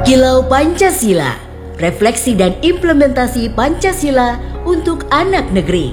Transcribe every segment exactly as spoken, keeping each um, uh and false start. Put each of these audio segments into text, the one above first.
Kilau Pancasila, refleksi dan implementasi Pancasila untuk anak negeri.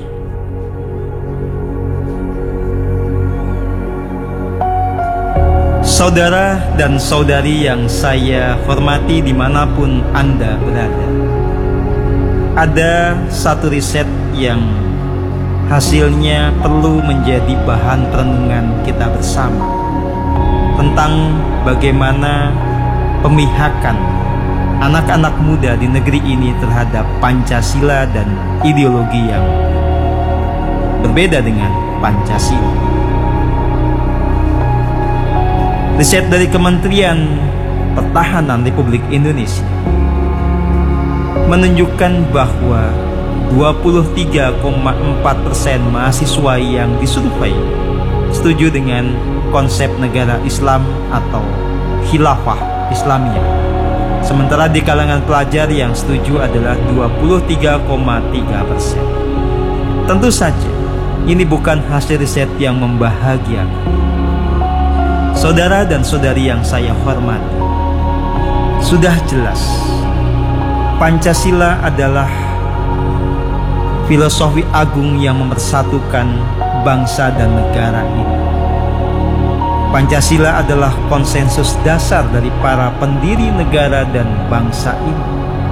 Saudara dan saudari yang saya hormati dimanapun Anda berada, ada satu riset yang hasilnya perlu menjadi bahan perenungan kita bersama tentang bagaimana pemihakan anak-anak muda di negeri ini terhadap Pancasila dan ideologi yang berbeda dengan Pancasila. Riset dari Kementerian Pertahanan Republik Indonesia menunjukkan bahwa dua puluh tiga koma empat persen mahasiswa yang disurvei setuju dengan konsep negara Islam atau khilafah Islamiyah. Sementara di kalangan pelajar yang setuju adalah dua puluh tiga koma tiga persen. Tentu saja ini bukan hasil riset yang membahagiakan. Saudara dan saudari yang saya hormati, sudah jelas Pancasila adalah filosofi agung yang mempersatukan bangsa dan negara ini. Pancasila adalah konsensus dasar dari para pendiri negara dan bangsa ini.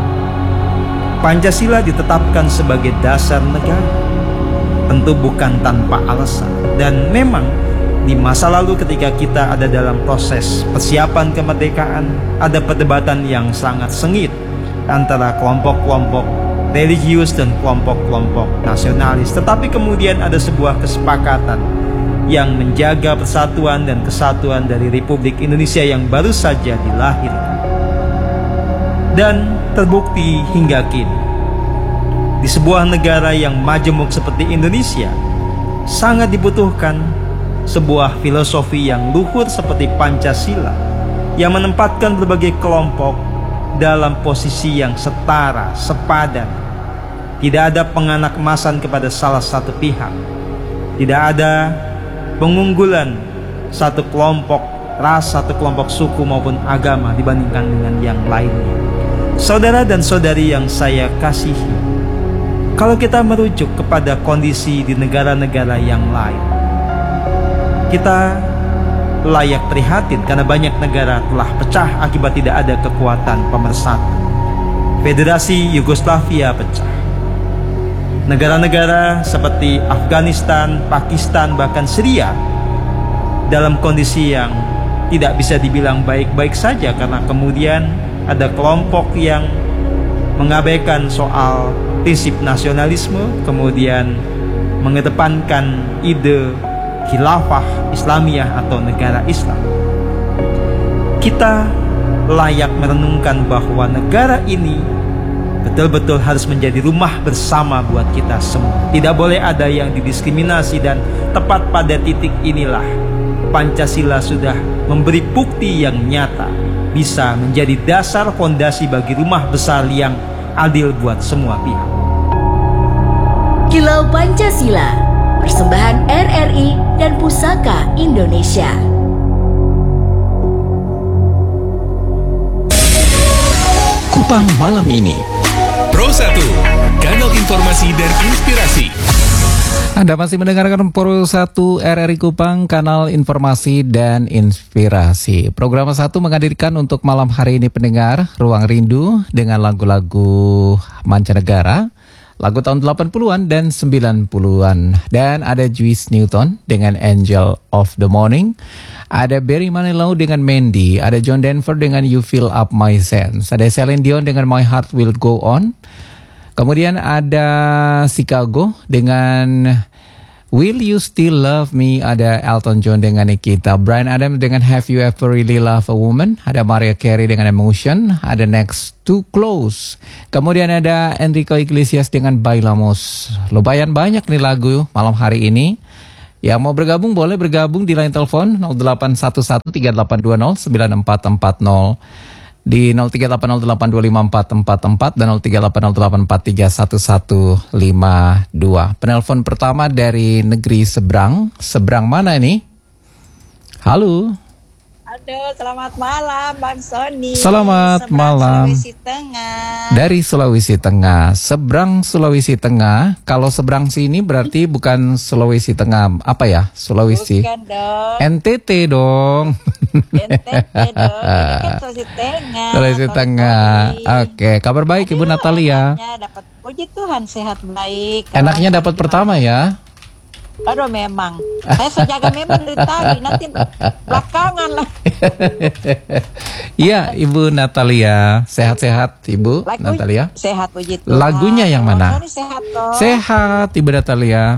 Pancasila ditetapkan sebagai dasar negara, tentu bukan tanpa alasan. Dan memang di masa lalu ketika kita ada dalam proses persiapan kemerdekaan, ada perdebatan yang sangat sengit antara kelompok-kelompok religius dan kelompok-kelompok nasionalis. Tetapi kemudian ada sebuah kesepakatan yang menjaga persatuan dan kesatuan dari Republik Indonesia yang baru saja dilahirkan. Dan terbukti hingga kini, di sebuah negara yang majemuk seperti Indonesia, sangat dibutuhkan sebuah filosofi yang luhur seperti Pancasila, yang menempatkan berbagai kelompok dalam posisi yang setara, sepadan. Tidak ada penganakmasan kepada salah satu pihak. Tidak ada pengunggulan satu kelompok ras, satu kelompok suku maupun agama dibandingkan dengan yang lainnya. Saudara dan saudari yang saya kasihi, kalau kita merujuk kepada kondisi di negara-negara yang lain, kita layak prihatin karena banyak negara telah pecah akibat tidak ada kekuatan pemersatu. Federasi Yugoslavia pecah. Negara-negara seperti Afghanistan, Pakistan, bahkan Syria dalam kondisi yang tidak bisa dibilang baik-baik saja karena kemudian ada kelompok yang mengabaikan soal prinsip nasionalisme, kemudian mengedepankan ide khilafah Islamiyah atau negara Islam. Kita layak merenungkan bahwa negara ini betul-betul harus menjadi rumah bersama buat kita semua. Tidak boleh ada yang didiskriminasi, dan tepat pada titik inilah Pancasila sudah memberi bukti yang nyata bisa menjadi dasar fondasi bagi rumah besar yang adil buat semua pihak. Kilau Pancasila, persembahan R R I dan Pusaka Indonesia. Kupang malam ini. Pro satu, kanal informasi dan inspirasi. Anda masih mendengarkan Pro satu R R I Kupang, kanal informasi dan inspirasi. Program satu menghadirkan untuk malam hari ini pendengar Ruang Rindu dengan lagu-lagu mancanegara, lagu tahun delapan puluhan dan sembilan puluhan. Dan ada Juice Newton dengan Angel of the Morning. Ada Barry Manilow dengan Mandy. Ada John Denver dengan You Fill Up My Sense. Ada Celine Dion dengan My Heart Will Go On. Kemudian ada Chicago dengan Will You Still Love Me. Ada Elton John dengan Nikita. Bryan Adams dengan Have You Ever Really Loved a Woman. Ada Mariah Carey dengan Emotion. Ada Next Too Close. Kemudian ada Enrico Iglesias dengan Bailamos. Lumayan banyak nih lagu malam hari ini. Yang mau bergabung boleh bergabung di line telepon nol delapan satu satu tiga delapan dua nol sembilan empat empat nol, di nol tiga delapan nol delapan dua lima empat empat empat dan nol tiga delapan nol delapan empat tiga satu satu lima dua. Penelpon pertama dari negeri seberang. Seberang mana ini? Halo. Aduh, selamat malam Bang Sony. Selamat Seberang malam. Sulawesi Tengah. Dari Sulawesi Tengah, seberang Sulawesi Tengah. Kalau seberang sini berarti bukan Sulawesi Tengah, apa ya? Sulawesi. Bukan dong. N T T dong. N T T dong. Ini kan Sulawesi Tengah. Sulawesi Bang Tengah. Sony. Oke, kabar baik Ibu Aduh, Natalia. Enaknya dapat puji Tuhan sehat baik. Enaknya Kalau dapat gimana? pertama ya. Aduh memang. Saya sejaga memang dari tadi. Nanti belakangan lah. Iya, Ibu Natalia. Sehat-sehat Ibu Lagu- Natalia. Sehat puji Tuhan. Lagunya yang mana? Bang Sony sehat toh. Sehat Ibu Natalia.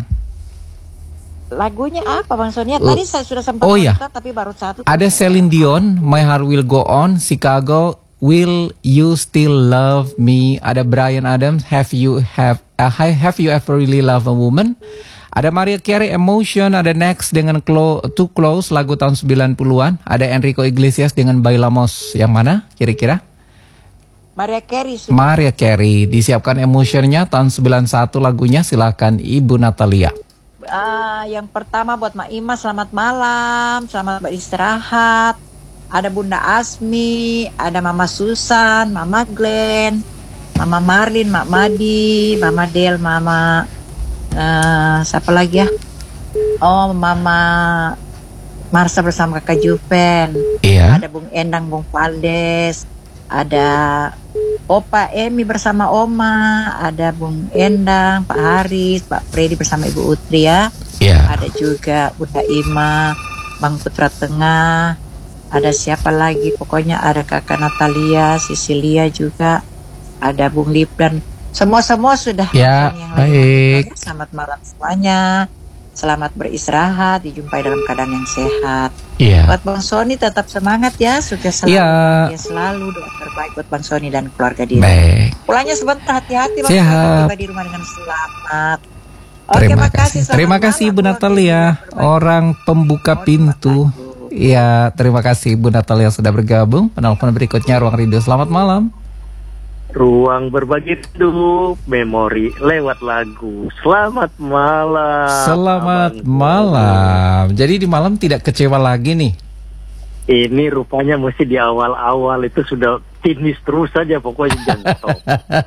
Lagunya apa Bang Sony? Tadi saya sudah sempat Oh, iya. nonton, tapi baru satu. Ada Celine Dion, My Heart Will Go On, Chicago, Will You Still Love Me? Ada Bryan Adams, Have You Have uh, Have You Ever Really Loved a Woman? Ada Mariah Carey, Emotion. Ada Next dengan Clo- Too Close, lagu tahun sembilan puluhan. Ada Enrico Iglesias dengan Bailamos. Yang mana kira-kira? Mariah Carey. sudah. Mariah Carey. Disiapkan Emotionnya tahun sembilan puluh satu lagunya. Silakan Ibu Natalia. Ah, yang pertama buat Mak Ima, selamat malam, selamat beristirahat. Ada Bunda Asmi, ada Mama Susan, Mama Glenn, Mama Marlin, Mak Madi, Mama Del, Mama eh, siapa lagi ya? Oh, Mama Marsa bersama Kakak Jupen. Iya. Ada Bung Endang, Bung Valdes, ada Opa Emi bersama Oma, ada Bung Endang, Pak Haris, Pak Freddy bersama Ibu Utri ya. Iya. Ada juga Bunda Ima, Bang Putra Tengah, ada siapa lagi? Pokoknya ada Kakak Natalia, Sisilia juga, ada Bung Lipdan. Semua-semua sudah. Ya, yang baik. lagi. Selamat malam semuanya. Selamat beristirahat, dijumpai dalam keadaan yang sehat. Iya. Buat Bang Sony tetap semangat ya, sukses selalu, Iya. ya selalu doa terbaik buat Bang Sony dan keluarga dia. Baik. Pulangnya sebentar, hati-hati Bang Sehat. Sony, tiba di rumah dengan selamat. Oke, Terima makasih. kasih. Selamat Terima kasih malam. Ibu Oke, Natalia, berbagi. orang pembuka Oh, pintu. terima kasih. Iya, terima kasih Ibu Natalia sudah bergabung. Penelpon berikutnya Ruang Rindu. Selamat malam. Ruang berbagi rindu, memori lewat lagu. Selamat malam. Selamat Abang. malam. Jadi di malam tidak kecewa lagi nih. Ini rupanya mesti di awal-awal itu sudah finish terus saja pokoknya jangan stop.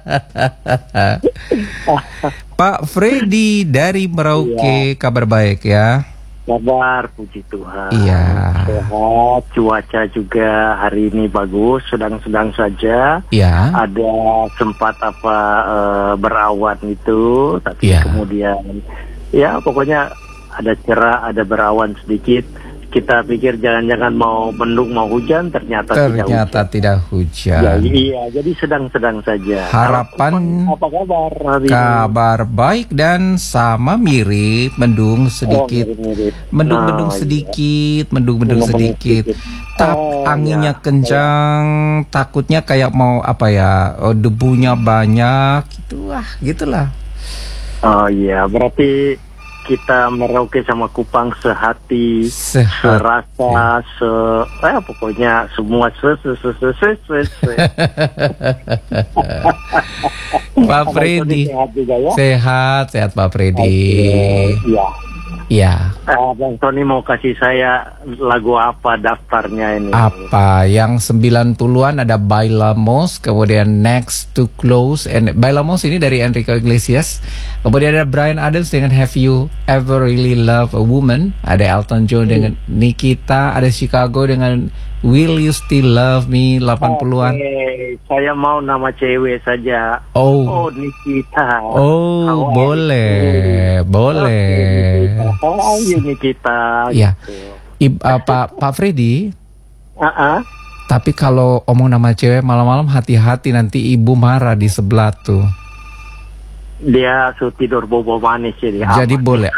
Pak Freddy dari Merauke, kabar baik ya. Kabar, puji Tuhan. Iya. Sehat, cuaca juga hari ini bagus, sedang-sedang saja. Iya. Ada sempat apa eh, berawan itu, tapi Iya. kemudian ya pokoknya ada cerah, ada berawan sedikit. Kita pikir jangan-jangan mau mendung mau hujan, ternyata, Ternyata tidak tidak hujan. Ya, hujan. iya, jadi sedang-sedang saja. Harapan- apa kabar hari ini? Kabar baik dan sama mirip, mendung sedikit. Oh, mirip-mirip. Mendung-mendung Nah, iya. sedikit, mendung-mendung Mendung-mendung sedikit. sedikit. Tap Oh, anginnya ya. kencang, takutnya kayak mau apa ya, oh, debunya banyak, gitu wah, gitulah. Oh iya, berarti kita Merauke sama Kupang sehati, Sehat. serasa, se, eh pokoknya semua se, se, se, se, se, se, se. Pak Abang Freddy. Tony sehat juga ya? Sehat, sehat Pak Freddy. Iya. Iya. Eh, Bang Tony mau kasih saya lagu apa daftarnya ini? Apa yang sembilan puluhan ada Bailamos, kemudian Next to Close, and Bailamos ini dari Enrico Iglesias. Kemudian ada Bryan Adams dengan Have You Ever Really Loved a Woman, ada Elton John dengan Nikita, ada Chicago dengan Will You Still Love Me delapan puluhan. Oke, saya mau nama cewek saja. Oh. Oh, Nikita. Oh, How are boleh, you? boleh. Oke, Nikita. How are you, Nikita? Iya. Gitu. Ib- uh, Pak Pak Freddy, Ah, ah. tapi kalau omong nama cewek malam-malam hati-hati, nanti ibu marah di sebelah tuh. Dia su tidur bobo manis jadi. Jadi aman. boleh.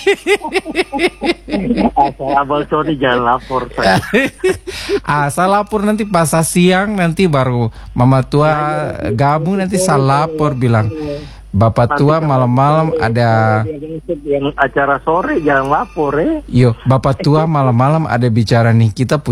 Asal Abang Tony jangan lapor saya. Asal lapor nanti pas siang, nanti baru mama tua gabung, nanti salah lapor bilang bapak tua malam-malam ada, Yang acara sore jangan lapor ya. yo bapak tua malam-malam ada bicara nih, kita punya